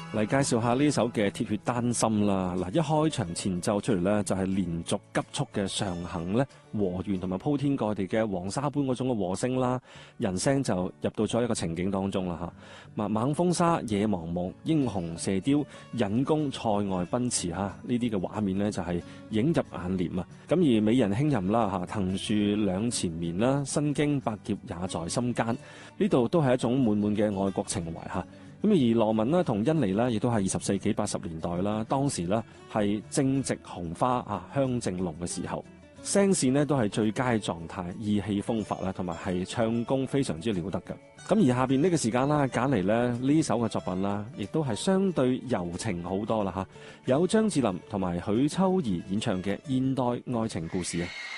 嚟介紹下呢首嘅《鐵血丹心》啦。嗱，一開場前奏出嚟呢，就係連續急速嘅上行咧，和弦同埋鋪天蓋地嘅黃沙般嗰種嘅和聲啦，人聲就入到咗一個情景當中啦嚇。猛風沙、野茫茫、英雄射雕、引弓塞外奔馳嚇，呢啲嘅畫面呢，就係映入眼簾啊。咁而美人輕吟啦嚇，藤樹兩纏綿啦，身經百劫也在心間，呢度都係一種滿滿嘅愛國情懷嚇。咁而羅文啦同甄妮啦，亦都係20世紀80年代啦，當時呢係正值紅花香正濃嘅時候，聲線呢都係最佳狀態，意氣風發啦，同埋係唱功非常之了得嘅。咁而下邊呢個時間啦，揀嚟呢首嘅作品啦，亦都係相對柔情好多啦嚇，有張智霖同埋許秋怡演唱嘅現代愛情故事啊。